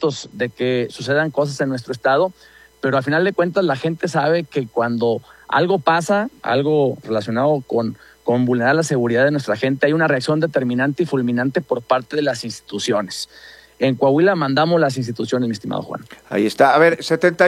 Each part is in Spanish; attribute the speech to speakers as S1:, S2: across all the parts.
S1: contentos de que sucedan cosas en nuestro estado, pero al final de cuentas la gente sabe que cuando algo pasa, algo relacionado con vulnerar la seguridad de nuestra gente, hay una reacción determinante y fulminante por parte de las instituciones. En Coahuila mandamos las instituciones, mi estimado Juan.
S2: Ahí está. A ver,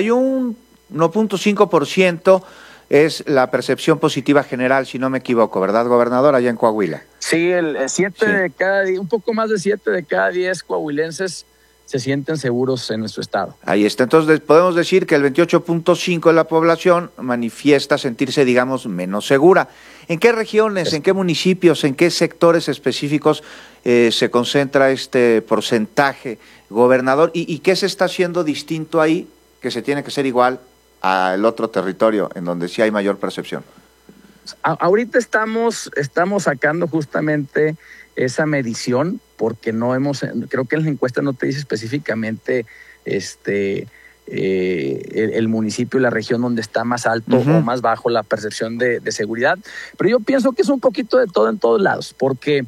S2: 71.5% es la percepción positiva general, si no me equivoco, ¿verdad, gobernador, allá en Coahuila?
S1: Sí, de cada 10, un poco más de 7 de cada 10 coahuilenses se sienten seguros en nuestro estado.
S2: Ahí está. Entonces podemos decir que el 28.5% de la población manifiesta sentirse, digamos, menos segura. ¿En qué regiones, en qué municipios, en qué sectores específicos se concentra este porcentaje, gobernador? ¿Y qué se está haciendo distinto ahí que se tiene que ser igual al otro territorio en donde sí hay mayor percepción?
S1: Ahorita estamos sacando justamente esa medición porque creo que en la encuesta no te dice específicamente el municipio y la región donde está más alto o más bajo la percepción de seguridad, pero yo pienso que es un poquito de todo en todos lados, porque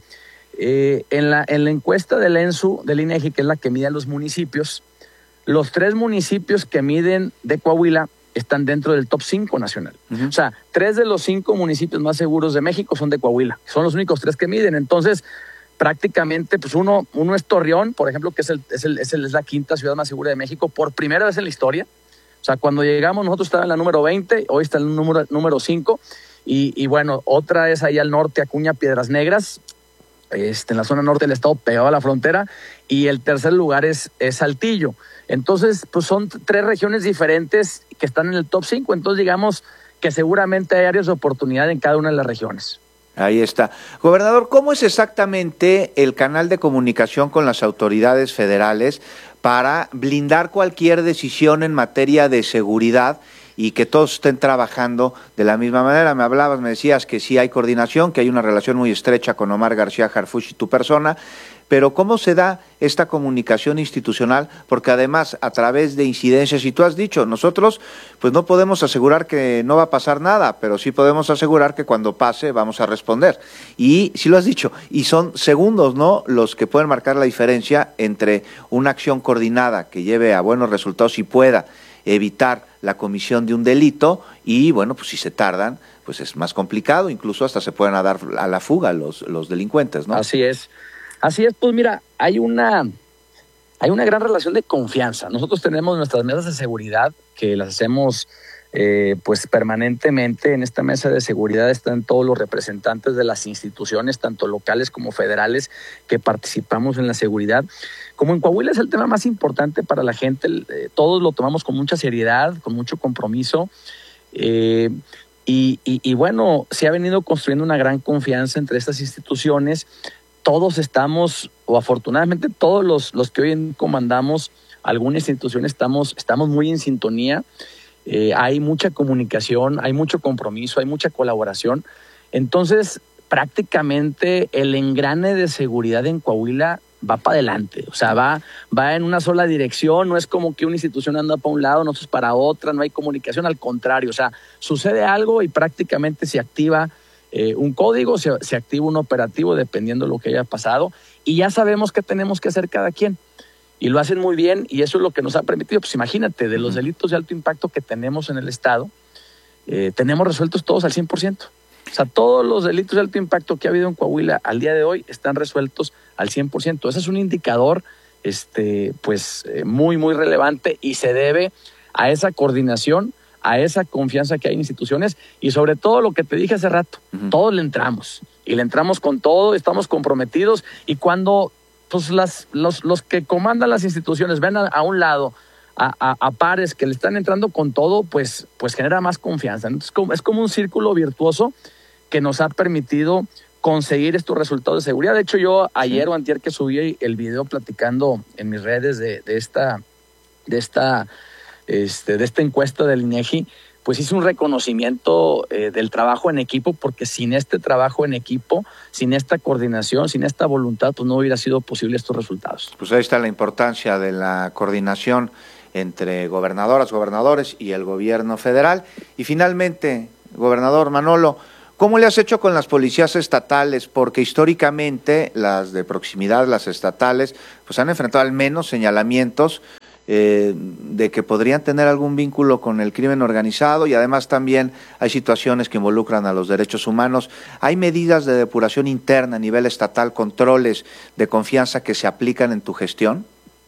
S1: en la encuesta del ENSU, del INEGI, que es la que mide a los municipios, los 3 municipios que miden de Coahuila están dentro del top 5 nacional. O sea, 3 de los 5 municipios más seguros de México son de Coahuila. Son los únicos 3 que miden. Entonces, prácticamente, pues uno es Torreón, por ejemplo, que es la 5ª ciudad más segura de México, por primera vez en la historia. O sea, cuando llegamos nosotros estaba en la número 20, hoy está en el número 5. Y bueno, otra es ahí al norte, Acuña, Piedras Negras, en la zona norte del estado, pegado a la frontera. Y el tercer lugar es Saltillo. Entonces, pues son 3 regiones diferentes que están en el top 5. Entonces, digamos que seguramente hay áreas de oportunidad en cada una de las regiones.
S2: Ahí está. Gobernador, ¿cómo es exactamente el canal de comunicación con las autoridades federales para blindar cualquier decisión en materia de seguridad y que todos estén trabajando de la misma manera? Me decías que sí hay coordinación, que hay una relación muy estrecha con Omar García Harfuch y tu persona, pero ¿cómo se da esta comunicación institucional? Porque además, a través de incidencias, y tú has dicho, nosotros pues no podemos asegurar que no va a pasar nada, pero sí podemos asegurar que cuando pase vamos a responder. Y sí lo has dicho, y son segundos, ¿no?, los que pueden marcar la diferencia entre una acción coordinada que lleve a buenos resultados y pueda evitar la comisión de un delito, y bueno, pues si se tardan, pues es más complicado, incluso hasta se pueden dar a la fuga los delincuentes, ¿no?
S1: Así es, pues mira, hay una gran relación de confianza. Nosotros tenemos nuestras mesas de seguridad que las hacemos pues permanentemente. En esta mesa de seguridad están todos los representantes de las instituciones, tanto locales como federales, que participamos en la seguridad. Como en Coahuila es el tema más importante para la gente, todos lo tomamos con mucha seriedad, con mucho compromiso. Y bueno, se ha venido construyendo una gran confianza entre estas instituciones. Todos estamos, o afortunadamente todos los que hoy comandamos alguna institución estamos muy en sintonía. Hay mucha comunicación, hay mucho compromiso, hay mucha colaboración. Entonces, prácticamente el engrane de seguridad en Coahuila va para adelante, o sea, va en una sola dirección. No es como que una institución anda para un lado, nosotros para otra, no hay comunicación, al contrario, o sea, sucede algo y prácticamente se activa un código, se activa un operativo dependiendo de lo que haya pasado, y ya sabemos qué tenemos que hacer cada quien, y lo hacen muy bien, y eso es lo que nos ha permitido. Pues imagínate, de los delitos de alto impacto que tenemos en el estado, tenemos resueltos todos al 100%. O sea, todos los delitos de alto impacto que ha habido en Coahuila al día de hoy están resueltos al 100%. Ese es un indicador muy, muy relevante, y se debe a esa coordinación, a esa confianza que hay en instituciones, y sobre todo lo que te dije hace rato, todos le entramos, y le entramos con todo, estamos comprometidos, y cuando pues los que comandan las instituciones ven a un lado a pares que le están entrando con todo, pues genera más confianza. Entonces, es como un círculo virtuoso que nos ha permitido conseguir estos resultados de seguridad. De hecho, yo ayer o antier que subí el video platicando en mis redes de esta encuesta del INEGI, pues hice un reconocimiento del trabajo en equipo, porque sin este trabajo en equipo, sin esta coordinación, sin esta voluntad, pues no hubiera sido posible estos resultados.
S2: Pues ahí está la importancia de la coordinación entre gobernadoras, gobernadores y el gobierno federal. Y finalmente, gobernador Manolo, ¿cómo le has hecho con las policías estatales? Porque históricamente las de proximidad, las estatales, pues han enfrentado al menos señalamientos de que podrían tener algún vínculo con el crimen organizado, y además también hay situaciones que involucran a los derechos humanos. ¿Hay medidas de depuración interna a nivel estatal, controles de confianza que se aplican en tu gestión?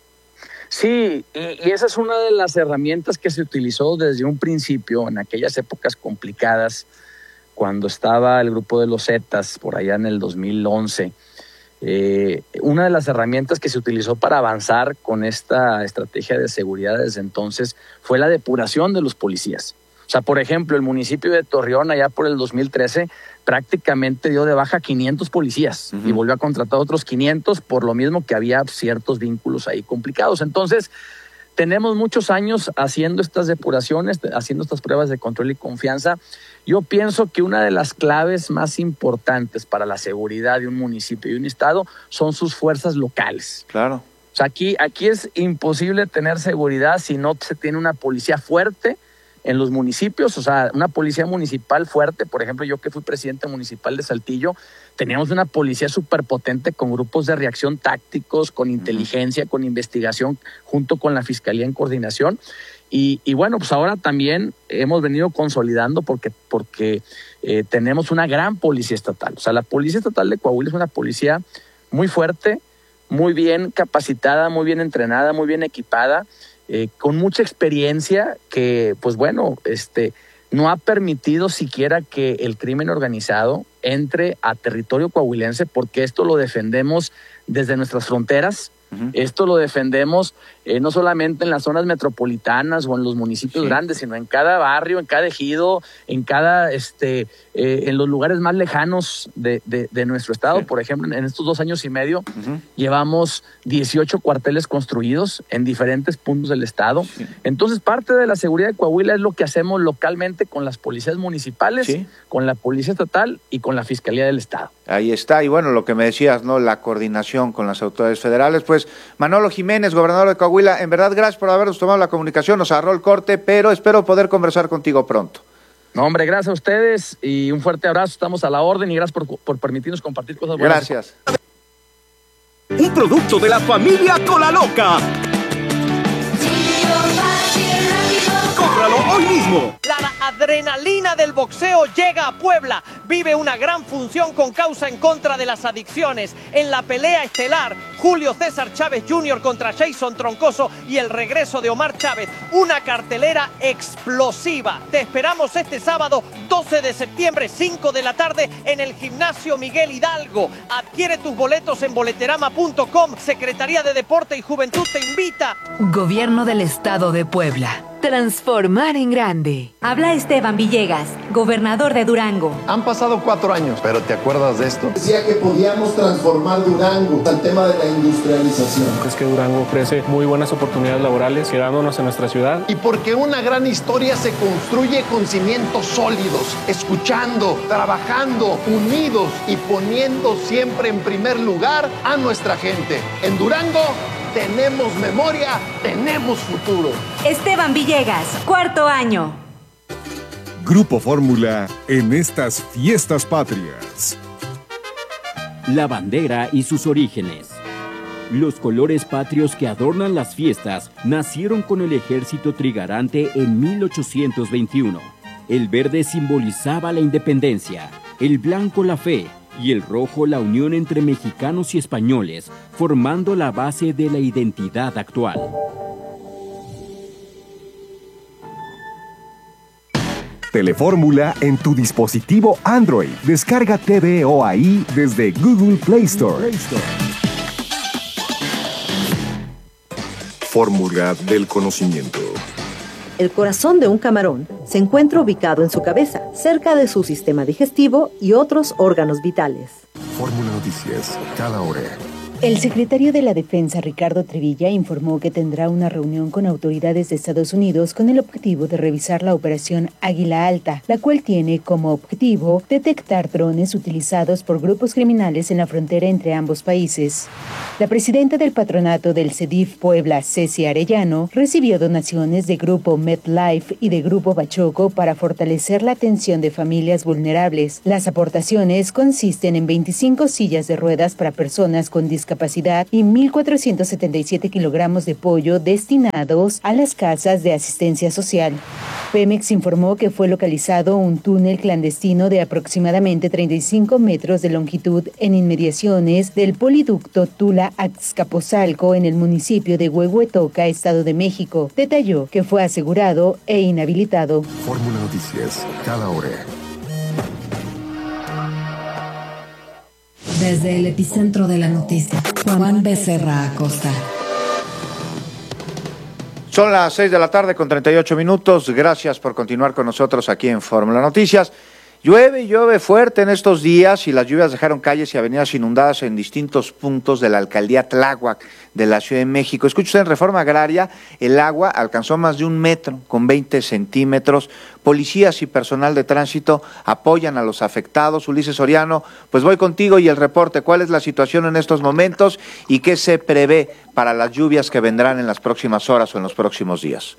S1: Sí, y esa es una de las herramientas que se utilizó desde un principio en aquellas épocas complicadas, cuando estaba el grupo de los Zetas por allá en el 2011. Una de las herramientas que se utilizó para avanzar con esta estrategia de seguridad desde entonces fue la depuración de los policías. O sea, por ejemplo, el municipio de Torreón allá por el 2013 prácticamente dio de baja 500 policías y volvió a contratar otros 500 por lo mismo que había ciertos vínculos ahí complicados. Entonces, tenemos muchos años haciendo estas depuraciones, haciendo estas pruebas de control y confianza. Yo pienso que una de las claves más importantes para la seguridad de un municipio y un estado son sus fuerzas locales.
S2: Claro.
S1: O sea, aquí es imposible tener seguridad si no se tiene una policía fuerte en los municipios, o sea, una policía municipal fuerte. Por ejemplo, yo que fui presidente municipal de Saltillo, teníamos una policía súper potente con grupos de reacción tácticos, con inteligencia, con investigación, junto con la Fiscalía en coordinación. Y bueno, pues ahora también hemos venido consolidando porque tenemos una gran policía estatal. O sea, la Policía Estatal de Coahuila es una policía muy fuerte, muy bien capacitada, muy bien entrenada, muy bien equipada, con mucha experiencia que, pues bueno, no ha permitido siquiera que el crimen organizado entre a territorio coahuilense, porque esto lo defendemos desde nuestras fronteras. Esto lo defendemos no solamente en las zonas metropolitanas o en los municipios grandes, sino en cada barrio, en cada ejido, en cada en los lugares más lejanos de nuestro estado. Sí. Por ejemplo, en estos 2 años y medio llevamos 18 cuarteles construidos en diferentes puntos del estado. Sí. Entonces, parte de la seguridad de Coahuila es lo que hacemos localmente con las policías municipales, con la policía estatal y con la Fiscalía del Estado.
S2: Ahí está. Y bueno, lo que me decías, ¿no? La coordinación con las autoridades federales. Pues Manolo Jiménez, gobernador de Coahuila, en verdad, gracias por habernos tomado la comunicación. Nos agarró el corte, pero espero poder conversar contigo pronto.
S1: No, hombre, gracias a ustedes y un fuerte abrazo. Estamos a la orden y gracias por permitirnos compartir cosas buenas.
S2: Gracias.
S3: Un producto de la familia Cola Loca. ¡Cómpralo hoy mismo!
S4: La adrenalina del boxeo llega a Puebla. Vive una gran función con causa en contra de las adicciones. En la pelea estelar, Julio César Chávez Jr. contra Jason Troncoso y el regreso de Omar Chávez. Una cartelera explosiva. Te esperamos este sábado 12 de septiembre, 5 de la tarde, en el Gimnasio Miguel Hidalgo. Adquiere tus boletos en boleterama.com. Secretaría de Deporte y Juventud te invita.
S5: Gobierno del Estado de Puebla. Transformar en grande.
S6: Habla Esteban Villegas, gobernador de Durango.
S7: Han pasado 4 años, pero ¿te acuerdas de esto?
S8: Decía que podíamos transformar Durango al tema de la industrialización.
S9: Es que Durango ofrece muy buenas oportunidades laborales, quedándonos en nuestra ciudad.
S7: Y porque una gran historia se construye con cimientos sólidos, escuchando, trabajando, unidos y poniendo siempre en primer lugar a nuestra gente. En Durango tenemos memoria, tenemos futuro.
S6: Esteban Villegas, 4º año.
S10: Grupo Fórmula en estas fiestas patrias.
S11: La bandera y sus orígenes. Los colores patrios que adornan las fiestas nacieron con el ejército trigarante en 1821. El verde simbolizaba la independencia, el blanco la fe y el rojo la unión entre mexicanos y españoles, formando la base de la identidad actual.
S10: Telefórmula en tu dispositivo Android. Descarga TVO ahí desde Google Play Store. Fórmula del conocimiento.
S12: El corazón de un camarón se encuentra ubicado en su cabeza, cerca de su sistema digestivo y otros órganos vitales.
S10: Fórmula Noticias, cada hora.
S13: El secretario de la Defensa, Ricardo Trevilla, informó que tendrá una reunión con autoridades de Estados Unidos con el objetivo de revisar la operación Águila Alta, la cual tiene como objetivo detectar drones utilizados por grupos criminales en la frontera entre ambos países. La presidenta del patronato del CEDIF Puebla, Ceci Arellano, recibió donaciones de Grupo MedLife y de Grupo Bachoco para fortalecer la atención de familias vulnerables. Las aportaciones consisten en 25 sillas de ruedas para personas con discapacidad discapacidad y 1.477 kilogramos de pollo destinados a las casas de asistencia social. Pemex informó que fue localizado un túnel clandestino de aproximadamente 35 metros de longitud en inmediaciones del poliducto Tula-Azcapotzalco en el municipio de Huehuetoca, Estado de México. Detalló que fue asegurado e inhabilitado.
S10: Fórmula Noticias, cada hora.
S14: Desde el epicentro de la noticia, Juan Becerra Acosta.
S2: Son las 6 de la tarde con 38 minutos. Gracias por continuar con nosotros aquí en Fórmula Noticias. Llueve fuerte en estos días y las lluvias dejaron calles y avenidas inundadas en distintos puntos de la alcaldía Tláhuac de la Ciudad de México. Escucha usted, en Reforma Agraria, el agua alcanzó más de 1 metro con 20 centímetros. Policías y personal de tránsito apoyan a los afectados. Ulises Soriano, pues voy contigo y el reporte. ¿Cuál es la situación en estos momentos y qué se prevé para las lluvias que vendrán en las próximas horas o en los próximos días?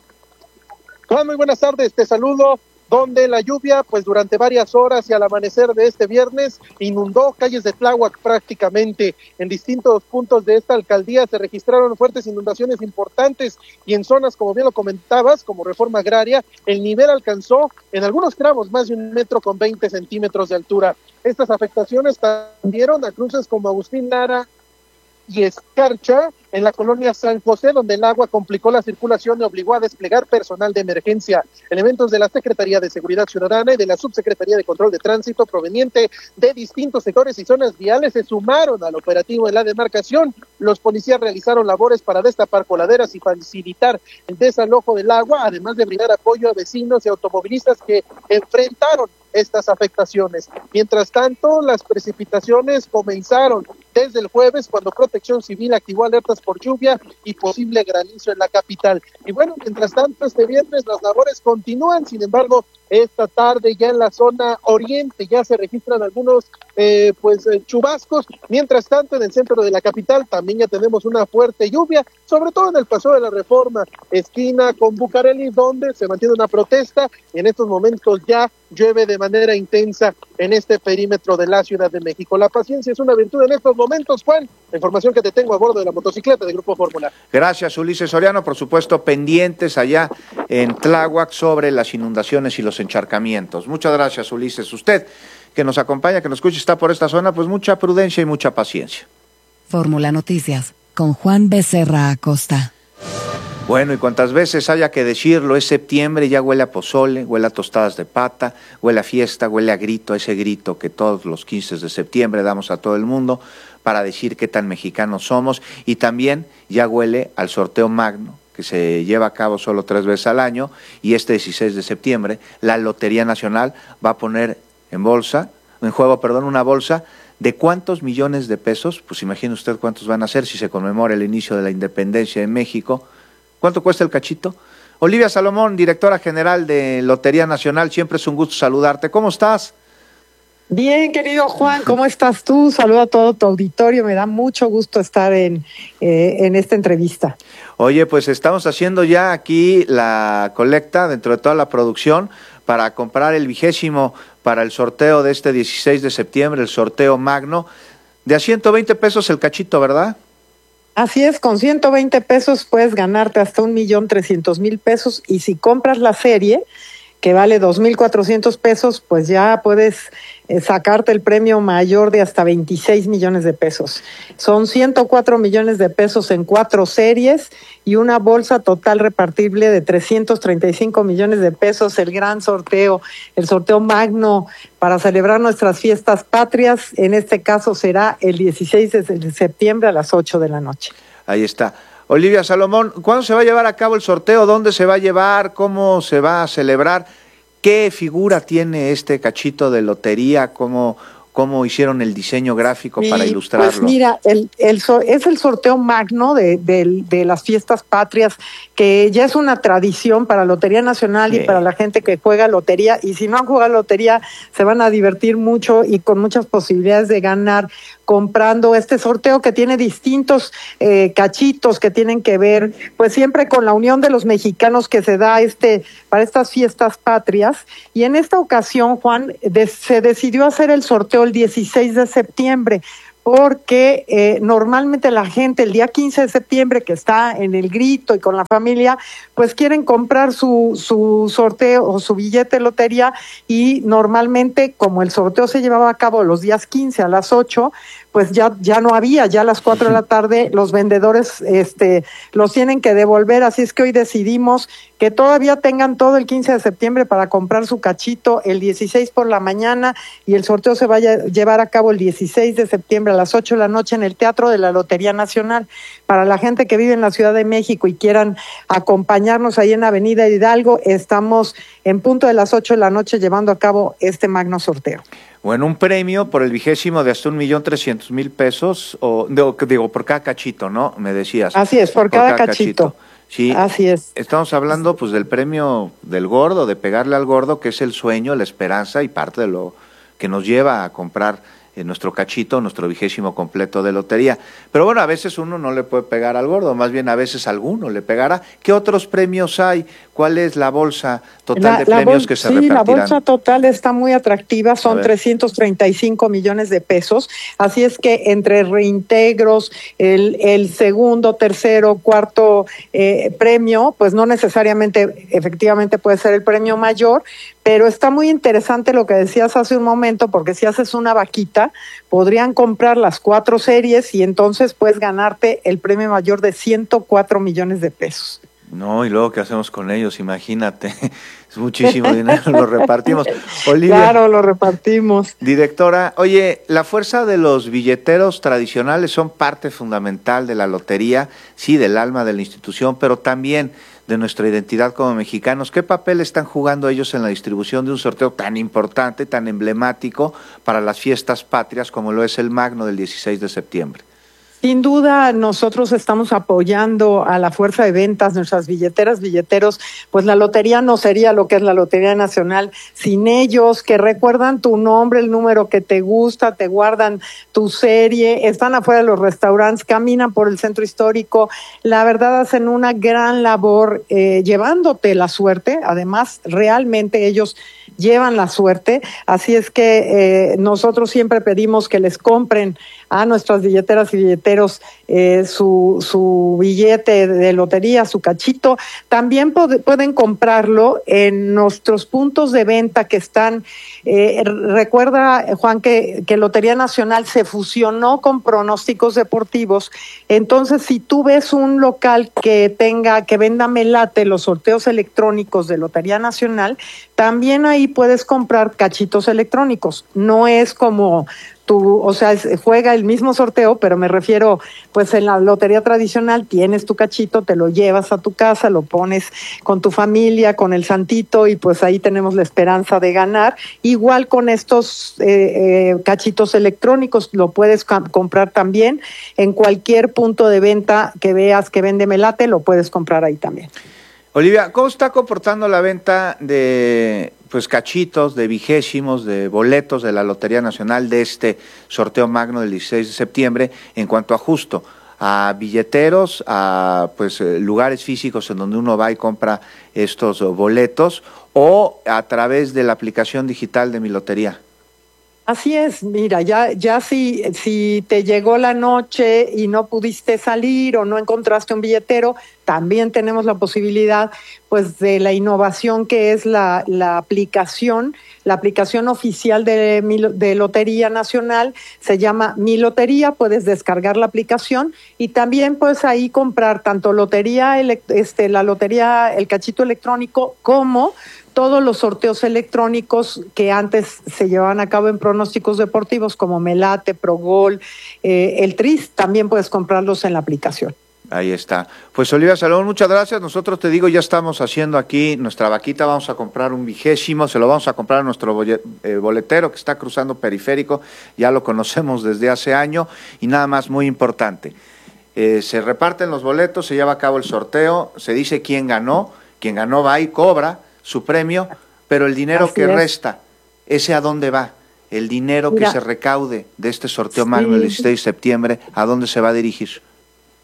S15: Juan, muy buenas tardes, te saludo. Donde la lluvia, pues durante varias horas y al amanecer de este viernes, inundó calles de Tláhuac prácticamente. En distintos puntos de esta alcaldía se registraron fuertes inundaciones importantes y en zonas, como bien lo comentabas, como Reforma Agraria, el nivel alcanzó en algunos tramos más de 1 metro con 20 centímetros de altura. Estas afectaciones tendieron a cruces como Agustín Lara y Escarcha, en la colonia San José, donde el agua complicó la circulación y obligó a desplegar personal de emergencia. Elementos de la Secretaría de Seguridad Ciudadana y de la Subsecretaría de Control de Tránsito proveniente de distintos sectores y zonas viales se sumaron al operativo en la demarcación. Los policías realizaron labores para destapar coladeras y facilitar el desalojo del agua, además de brindar apoyo a vecinos y automovilistas que enfrentaron estas afectaciones. Mientras tanto, las precipitaciones comenzaron desde el jueves, cuando Protección Civil activó alertas por lluvia y posible granizo en la capital. Y bueno, mientras tanto, este viernes las labores continúan. Sin embargo, esta tarde ya en la zona oriente ya se registran algunos chubascos. Mientras tanto, en el centro de la capital también ya tenemos una fuerte lluvia, sobre todo en el Paseo de la Reforma, esquina con Bucareli, donde se mantiene una protesta. En estos momentos ya llueve de manera intensa en este perímetro de la Ciudad de México. La paciencia es una virtud en estos momentos, Juan. La información que te tengo a bordo de la motocicleta de Grupo Fórmula.
S2: Gracias, Ulises Soriano. Por supuesto, pendientes allá en Tláhuac sobre las inundaciones y los encharcamientos. Muchas gracias, Ulises. Usted que nos acompaña, que nos escucha, está por esta zona, pues mucha prudencia y mucha paciencia.
S14: Fórmula Noticias, con Juan Becerra Acosta.
S2: Bueno, y cuantas veces haya que decirlo, es septiembre, ya huele a pozole, huele a tostadas de pata, huele a fiesta, huele a grito, a ese grito que todos los 15 de septiembre damos a todo el mundo para decir qué tan mexicanos somos, y también ya huele al sorteo magno que se lleva a cabo solo 3 veces al año, y este 16 de septiembre la Lotería Nacional va a poner en juego, una bolsa de ¿cuántos millones de pesos? Pues imagine usted cuántos van a ser si se conmemora el inicio de la independencia de México. ¿Cuánto cuesta el cachito? Olivia Salomón, directora general de Lotería Nacional, siempre es un gusto saludarte. ¿Cómo estás?
S16: Bien, querido Juan, ¿cómo estás tú? Saludo a todo tu auditorio, me da mucho gusto estar en esta entrevista.
S2: Oye, pues estamos haciendo ya aquí la colecta dentro de toda la producción para comprar el 20º para el sorteo de este 16 de septiembre, el sorteo magno, de a 120 pesos el cachito, ¿verdad?
S16: Así es, con 120 pesos puedes ganarte hasta 1,300,000 pesos, y si compras la serie, que vale 2,400 pesos, pues ya puedes sacarte el premio mayor de hasta 26 millones de pesos. Son 104 millones de pesos en 4 series y una bolsa total repartible de 335 millones de pesos, el gran sorteo, el sorteo magno para celebrar nuestras fiestas patrias. En este caso será el 16 de septiembre a las 8 de la noche.
S2: Ahí está. Olivia Salomón, ¿cuándo se va a llevar a cabo el sorteo? ¿Dónde se va a llevar? ¿Cómo se va a celebrar? ¿Qué figura tiene este cachito de lotería? ¿Cómo hicieron el diseño gráfico para ilustrarlo?
S16: Pues mira, es el sorteo magno de las fiestas patrias, que ya es una tradición para Lotería Nacional y para la gente que juega lotería, y si no han jugado lotería se van a divertir mucho y con muchas posibilidades de ganar comprando este sorteo, que tiene distintos cachitos que tienen que ver pues siempre con la unión de los mexicanos que se da para estas fiestas patrias. Y en esta ocasión, Juan, se decidió hacer el sorteo el 16 de septiembre porque normalmente la gente el día 15 de septiembre, que está en el grito y con la familia, pues quieren comprar su sorteo o su billete de lotería, y normalmente, como el sorteo se llevaba a cabo los días 15 a las 8, pues ya no había, ya a las 4 de la tarde los vendedores los tienen que devolver, así es que hoy decidimos que todavía tengan todo el 15 de septiembre para comprar su cachito el 16 por la mañana, y el sorteo se vaya a llevar a cabo el 16 de septiembre a las 8 de la noche en el Teatro de la Lotería Nacional. Para la gente que vive en la Ciudad de México y quieran acompañarnos ahí en Avenida Hidalgo, estamos en punto de las 8 de la noche llevando a cabo este magno sorteo.
S2: Bueno, un premio por el 20º de hasta 1,300,000 pesos, digo, por cada cachito, ¿no? Me decías.
S16: Así es, por cada cachito.
S2: Sí,
S16: así es.
S2: Estamos hablando pues del premio del gordo, de pegarle al gordo, que es el sueño, la esperanza y parte de lo que nos lleva a comprar nuestro cachito, nuestro 20º completo de lotería. Pero bueno, a veces uno no le puede pegar al gordo, más bien a veces alguno le pegará. ¿Qué otros premios hay? ¿Cuál es la bolsa total de premios que se repartirán?
S16: Sí, la bolsa total está muy atractiva, son 335 millones de pesos, así es que entre reintegros, el segundo, tercero, cuarto premio, pues no necesariamente, efectivamente puede ser el premio mayor, pero está muy interesante lo que decías hace un momento, porque si haces una vaquita, podrían comprar las 4 series y entonces puedes ganarte el premio mayor de 104 millones de pesos.
S2: No, y luego, ¿qué hacemos con ellos? Imagínate, es muchísimo dinero, lo repartimos. Olivia,
S16: claro, lo repartimos.
S2: Directora, oye, la fuerza de los billeteros tradicionales son parte fundamental de la lotería, sí, del alma de la institución, pero también de nuestra identidad como mexicanos. ¿Qué papel están jugando ellos en la distribución de un sorteo tan importante, tan emblemático para las fiestas patrias como lo es el Magno del 16 de septiembre?
S16: Sin duda, nosotros estamos apoyando a la fuerza de ventas, nuestras billeteras, billeteros, pues la lotería no sería lo que es la Lotería Nacional sin ellos, que recuerdan tu nombre, el número que te gusta, te guardan tu serie, están afuera de los restaurantes, caminan por el centro histórico, la verdad hacen una gran labor llevándote la suerte, además realmente ellos llevan la suerte, así es que nosotros siempre pedimos que les compren a nuestras billeteras y billeteros su billete de lotería, su cachito. También pueden comprarlo en nuestros puntos de venta que están, recuerda, Juan, que Lotería Nacional se fusionó con Pronósticos Deportivos, entonces si tú ves un local que venda Melate, los sorteos electrónicos de Lotería Nacional, también ahí puedes comprar cachitos electrónicos. No es como juega el mismo sorteo, pero me refiero, pues en la lotería tradicional tienes tu cachito, te lo llevas a tu casa, lo pones con tu familia, con el santito, y pues ahí tenemos la esperanza de ganar. Igual con estos cachitos electrónicos, lo puedes comprar también en cualquier punto de venta que veas que vende Melate, lo puedes comprar ahí también.
S2: Olivia, ¿cómo está comportando la venta de cachitos, de 20º, de boletos de la Lotería Nacional de este sorteo magno del 16 de septiembre en cuanto a justo a billeteros, a lugares físicos en donde uno va y compra estos boletos, o a través de la aplicación digital de Mi Lotería?
S16: Así es, mira, ya si te llegó la noche y no pudiste salir o no encontraste un billetero, también tenemos la posibilidad pues de la innovación que es la aplicación oficial de Lotería Nacional, se llama Mi Lotería, puedes descargar la aplicación y también puedes ahí comprar tanto lotería, la lotería, el cachito electrónico, como todos los sorteos electrónicos que antes se llevaban a cabo en Pronósticos Deportivos, como Melate, Progol, el Tris, también puedes comprarlos en la aplicación.
S2: Ahí está. Pues Olivia Salomón, muchas gracias. Nosotros, te digo, ya estamos haciendo aquí nuestra vaquita, vamos a comprar un 20º, se lo vamos a comprar a nuestro boletero que está cruzando Periférico, ya lo conocemos desde hace año, y nada más muy importante, se reparten los boletos, se lleva a cabo el sorteo, se dice quién ganó va y cobra su premio, pero el dinero que resta, ¿ese a dónde va? El dinero que se recaude de este sorteo magno el 16 de septiembre, ¿a dónde se va a dirigir?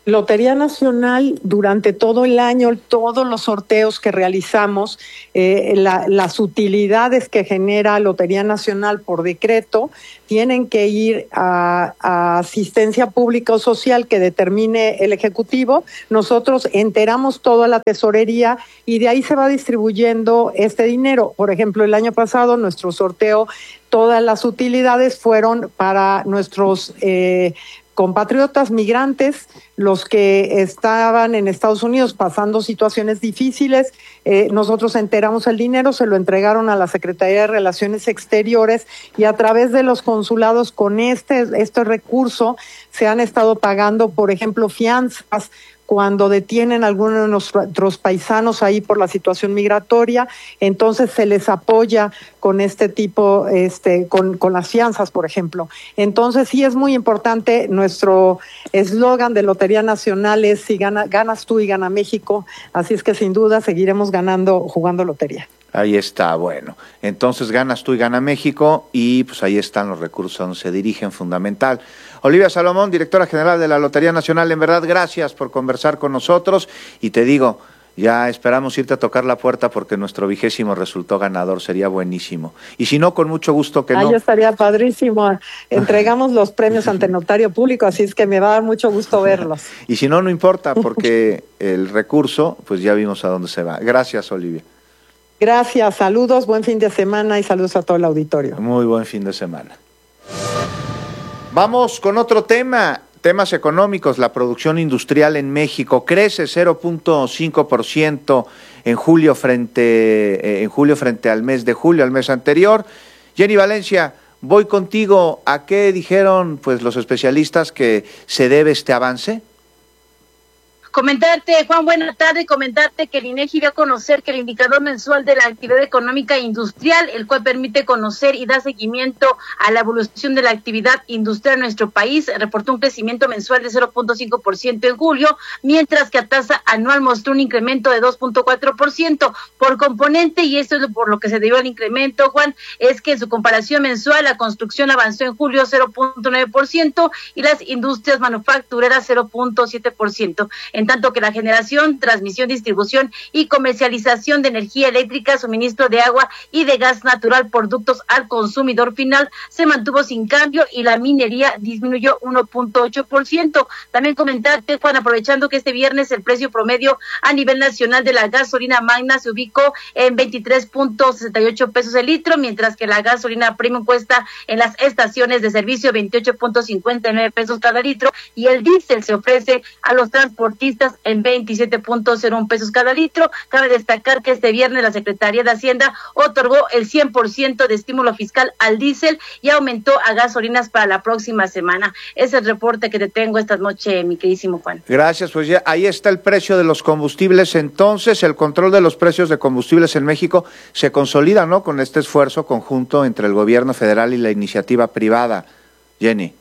S16: Lotería Nacional, durante todo el año, todos los sorteos que realizamos, las utilidades que genera Lotería Nacional por decreto, tienen que ir a asistencia pública o social que determine el Ejecutivo. Nosotros enteramos todo a la tesorería y de ahí se va distribuyendo este dinero. Por ejemplo, el año pasado nuestro sorteo, todas las utilidades fueron para nuestros compatriotas migrantes, los que estaban en Estados Unidos pasando situaciones difíciles. Nosotros enteramos el dinero, se lo entregaron a la Secretaría de Relaciones Exteriores y a través de los consulados con este recurso se han estado pagando, por ejemplo, fianzas cuando detienen a algunos de nuestros paisanos ahí por la situación migratoria, entonces se les apoya con este tipo, con las fianzas, por ejemplo. Entonces sí es muy importante, nuestro eslogan de Lotería Nacional es si ganas tú y gana México, así es que sin duda seguiremos jugando lotería.
S2: Ahí está, bueno, entonces ganas tú y gana México y pues ahí están los recursos a donde se dirigen, fundamental. Olivia Salomón, directora general de la Lotería Nacional, en verdad gracias por conversar con nosotros y te digo, ya esperamos irte a tocar la puerta porque nuestro 20º resultó ganador, sería buenísimo. Y si no, con mucho gusto que no.
S16: Ya estaría padrísimo. Entregamos los premios ante notario público, así es que me va a dar mucho gusto verlos.
S2: Y si no, no importa porque el recurso, pues ya vimos a dónde se va. Gracias, Olivia.
S16: Gracias, saludos, buen fin de semana y saludos a todo el auditorio.
S2: Muy buen fin de semana. Vamos con otro tema, temas económicos. La producción industrial en México crece 0.5% en julio frente al mes de julio, al mes anterior. Jenny Valencia, voy contigo. ¿A qué dijeron pues los especialistas que se debe este avance?
S17: Comentarte, Juan, buena tarde, comentarte que el INEGI dio a conocer que el indicador mensual de la actividad económica e industrial, el cual permite conocer y dar seguimiento a la evolución de la actividad industrial en nuestro país, reportó un crecimiento mensual de 0.5% en julio, mientras que a tasa anual mostró un incremento de 2.4% por componente, y esto es por lo que se debió al incremento, Juan, es que en su comparación mensual la construcción avanzó en julio 0.9% y las industrias manufactureras 0.7%. En tanto que la generación, transmisión, distribución y comercialización de energía eléctrica, suministro de agua y de gas natural, productos al consumidor final, se mantuvo sin cambio y la minería disminuyó 1.8%. También comentarte, Juan, aprovechando que este viernes el precio promedio a nivel nacional de la gasolina magna se ubicó en 23.68 pesos el litro, mientras que la gasolina premium cuesta en las estaciones de servicio 28.59 pesos cada litro y el diésel se ofrece a los transportistas en 27.01 pesos cada litro. Cabe destacar que este viernes la Secretaría de Hacienda otorgó el 100% de estímulo fiscal al diésel y aumentó a gasolinas para la próxima semana. Es el reporte que te tengo esta noche, mi queridísimo Juan.
S2: Gracias, pues ya ahí está el precio de los combustibles. Entonces, el control de los precios de combustibles en México se consolida, ¿no?, con este esfuerzo conjunto entre el gobierno federal y la iniciativa privada. Jenny.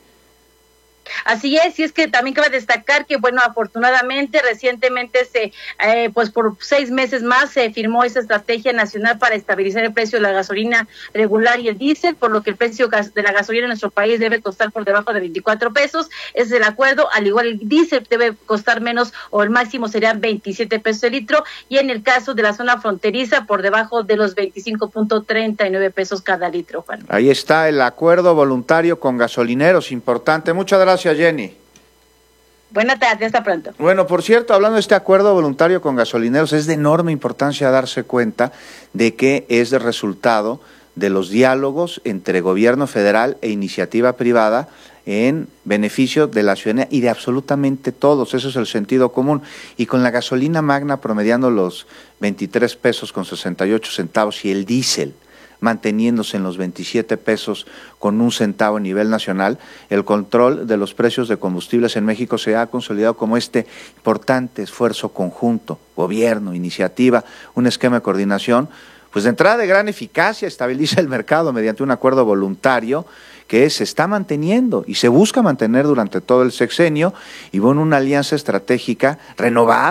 S17: Así es, y es que también cabe destacar que, bueno, afortunadamente, recientemente pues por 6 meses más se firmó esa estrategia nacional para estabilizar el precio de la gasolina regular y el diésel, por lo que el precio de la gasolina en nuestro país debe costar por debajo de 24 pesos, ese es el acuerdo, al igual el diésel debe costar menos o el máximo serían 27 pesos el litro, y en el caso de la zona fronteriza por debajo de los 25.39 pesos cada litro, Juan.
S2: Ahí está el acuerdo voluntario con gasolineros, importante. Muchas gracias, Jenny.
S17: Buenas tardes, hasta pronto.
S2: Bueno, por cierto, hablando de este acuerdo voluntario con gasolineros, es de enorme importancia darse cuenta de que es el resultado de los diálogos entre gobierno federal e iniciativa privada en beneficio de la ciudadanía y de absolutamente todos, eso es el sentido común. Y con la gasolina magna promediando los 23 pesos con 68 centavos y el diésel manteniéndose en los 27 pesos con 1 centavo a nivel nacional, el control de los precios de combustibles en México se ha consolidado como este importante esfuerzo conjunto, gobierno, iniciativa, un esquema de coordinación, pues de entrada de gran eficacia, estabiliza el mercado mediante un acuerdo voluntario que se está manteniendo y se busca mantener durante todo el sexenio y bueno, una alianza estratégica renovada,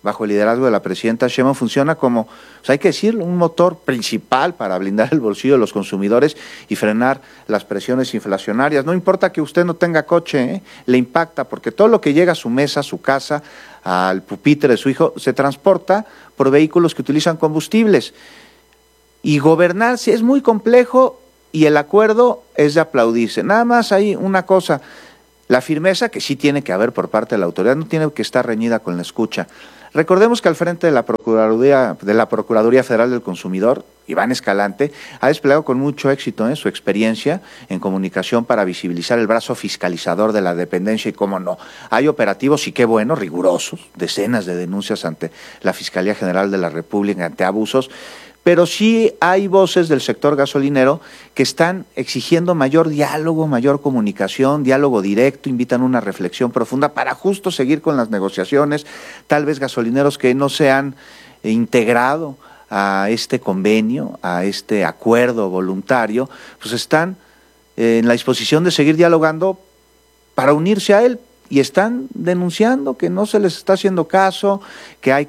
S2: bajo el liderazgo de la presidenta Sheinbaum, funciona como, pues hay que decirlo, un motor principal para blindar el bolsillo de los consumidores y frenar las presiones inflacionarias. No importa que usted no tenga coche, le impacta, porque todo lo que llega a su mesa, a su casa, al pupitre de su hijo, se transporta por vehículos que utilizan combustibles. Y gobernar sí es muy complejo y el acuerdo es de aplaudirse. Nada más hay una cosa, la firmeza que sí tiene que haber por parte de la autoridad, no tiene que estar reñida con la escucha. Recordemos que al frente de la Procuraduría Federal del Consumidor, Iván Escalante, ha desplegado con mucho éxito su experiencia en comunicación para visibilizar el brazo fiscalizador de la dependencia y cómo no. Hay operativos, y qué bueno, rigurosos, decenas de denuncias ante la Fiscalía General de la República ante abusos, pero sí hay voces del sector gasolinero que están exigiendo mayor diálogo, mayor comunicación, diálogo directo, invitan una reflexión profunda para justo seguir con las negociaciones. Tal vez gasolineros que no se han integrado a este convenio, a este acuerdo voluntario, pues están en la disposición de seguir dialogando para unirse a él. Y están denunciando que no se les está haciendo caso, que hay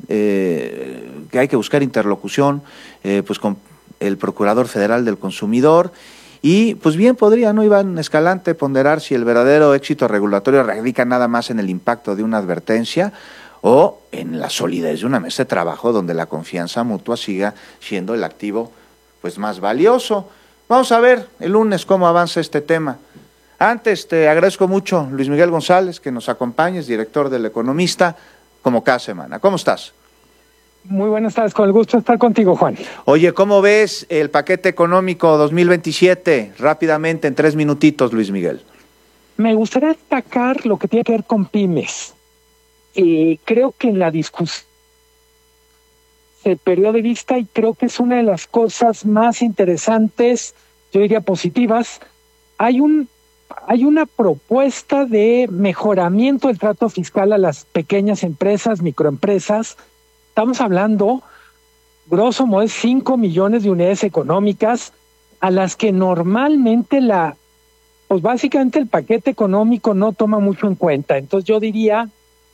S2: que buscar interlocución pues con el Procurador Federal del Consumidor. Y pues bien podría, ¿no, Iván Escalante, ponderar si el verdadero éxito regulatorio radica nada más en el impacto de una advertencia o en la solidez de una mesa de trabajo donde la confianza mutua siga siendo el activo pues más valioso? Vamos a ver el lunes cómo avanza este tema. Antes te agradezco mucho, Luis Miguel González, que nos acompañes, director del Economista, como cada semana. ¿Cómo estás?
S18: Muy buenas tardes, con el gusto de estar contigo, Juan.
S2: Oye, ¿cómo ves el paquete económico 2027? Rápidamente, en 3 minutitos, Luis Miguel.
S18: Me gustaría destacar lo que tiene que ver con pymes. Creo que en la discusión se perdió de vista y creo que es una de las cosas más interesantes, yo diría positivas. Hay una propuesta de mejoramiento del trato fiscal a las pequeñas empresas, microempresas. Estamos hablando, grosso modo, 5 millones de unidades económicas a las que normalmente pues básicamente el paquete económico no toma mucho en cuenta. Entonces yo diría,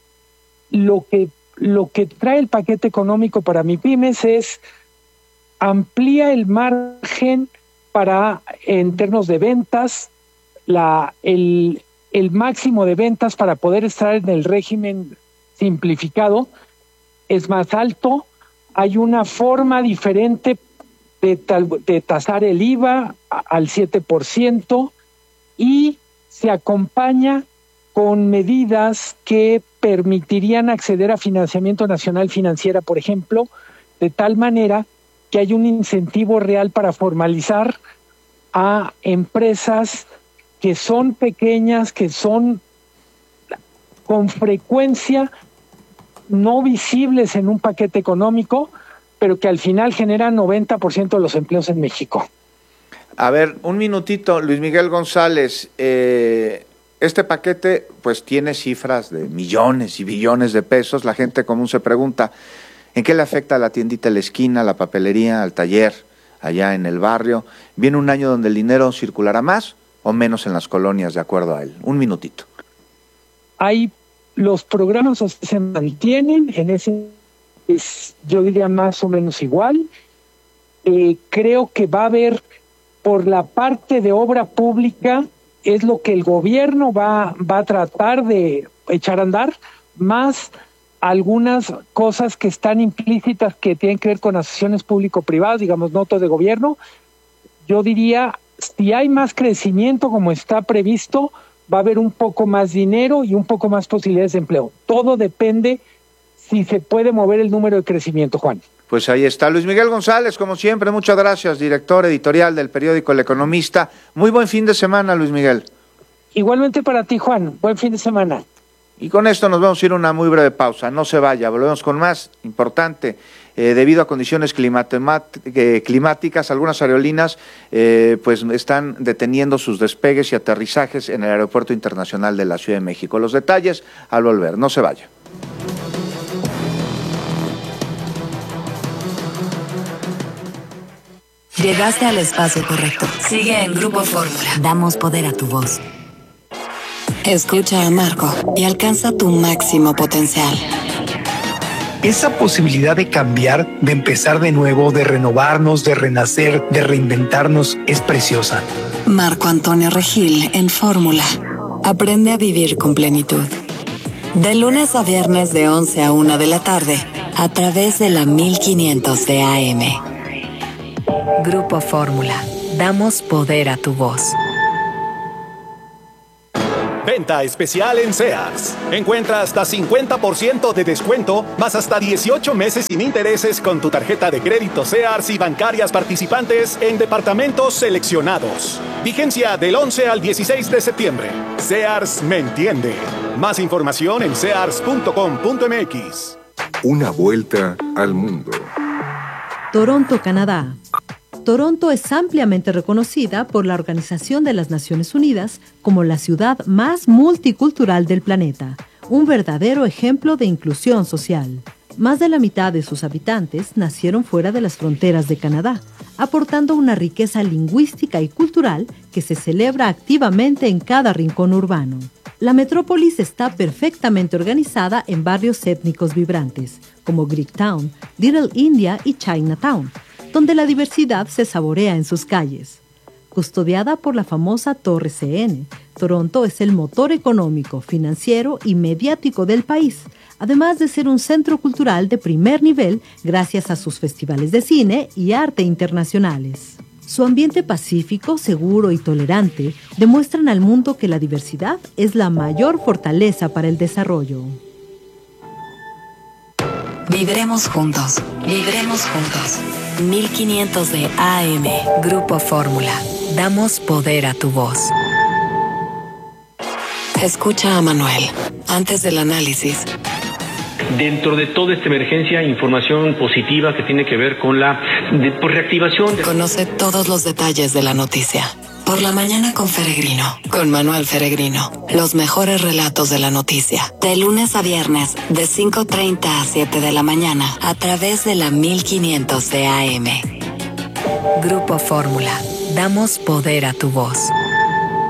S18: lo que trae el paquete económico para MIPYMES es amplía el margen en términos de ventas, el máximo de ventas para poder estar en el régimen simplificado es más alto. Hay una forma diferente de tasar el IVA al 7% y se acompaña con medidas que permitirían acceder a financiamiento nacional financiera, por ejemplo, de tal manera que hay un incentivo real para formalizar a empresas que son pequeñas, que son con frecuencia no visibles en un paquete económico, pero que al final generan 90% de los empleos en México.
S2: A ver, un minutito, Luis Miguel González. Este paquete pues tiene cifras de millones y billones de pesos. La gente común se pregunta, ¿en qué le afecta a la tiendita de la esquina, a la papelería, al taller, allá en el barrio? ¿Viene un año donde el dinero circulará más o menos en las colonias, de acuerdo a él? Un minutito.
S18: Los programas se mantienen, en ese yo diría más o menos igual. Creo que va a haber, por la parte de obra pública, es lo que el gobierno va a tratar de echar a andar, más algunas cosas que están implícitas que tienen que ver con asociaciones público-privadas, digamos, notas de gobierno. Yo diría, si hay más crecimiento como está previsto, va a haber un poco más dinero y un poco más posibilidades de empleo. Todo depende si se puede mover el número de crecimiento, Juan.
S2: Pues ahí está. Luis Miguel González, como siempre, muchas gracias, director editorial del periódico El Economista. Muy buen fin de semana, Luis Miguel.
S18: Igualmente para ti, Juan. Buen fin de semana.
S2: Y con esto nos vamos a ir a una muy breve pausa. No se vaya, volvemos con más. Importante, debido a condiciones climáticas, algunas aerolíneas pues están deteniendo sus despegues y aterrizajes en el Aeropuerto Internacional de la Ciudad de México. Los detalles al volver. No se vaya.
S14: Llegaste al espacio correcto. Sigue en Grupo Fórmula. Damos poder a tu voz. Escucha a Marco y alcanza tu máximo potencial.
S19: esa posibilidad de cambiar, de empezar de nuevo, de renovarnos, de renacer, de reinventarnos, es preciosa.
S14: Marco Antonio Regil en Fórmula. Aprende a vivir con plenitud. De lunes a viernes de 11 a 1 de la tarde, a través de la 1500 de AM.
S5: Grupo Fórmula. Damos poder a tu voz.
S20: Venta especial en Sears. Encuentra hasta 50% de descuento, más hasta 18 meses sin intereses con tu tarjeta de crédito Sears y bancarias participantes en departamentos seleccionados. Vigencia del 11 al 16 de septiembre. Sears me entiende. Más información en sears.com.mx.
S10: Una vuelta al mundo.
S12: Toronto, Canadá. Toronto es ampliamente reconocida por la Organización de las Naciones Unidas como la ciudad más multicultural del planeta, un verdadero ejemplo de inclusión social. Más de la mitad de sus habitantes nacieron fuera de las fronteras de Canadá, aportando una riqueza lingüística y cultural que se celebra activamente en cada rincón urbano. La metrópolis está perfectamente organizada en barrios étnicos vibrantes, como Greektown, Little India y Chinatown, donde la diversidad se saborea en sus calles. Custodiada por la famosa Torre CN, Toronto es el motor económico, financiero y mediático del país, además de ser un centro cultural de primer nivel gracias a sus festivales de cine y arte internacionales. Su ambiente pacífico, seguro y tolerante demuestran al mundo que la diversidad es la mayor fortaleza para el desarrollo.
S14: Viviremos juntos. Viviremos juntos. 1500 de AM.
S5: Grupo Fórmula. Damos poder a tu voz.
S14: Escucha a Manuel. Antes del análisis.
S21: Dentro de toda esta emergencia, información positiva que tiene que ver con la reactivación.
S14: Conoce todos los detalles de la noticia. Por la mañana con Feregrino, con Manuel Feregrino. Los mejores relatos de la noticia. De lunes a viernes, de 5:30 a 7 de la mañana, a través de la 1500 de AM.
S5: Grupo Fórmula. Damos poder a tu voz.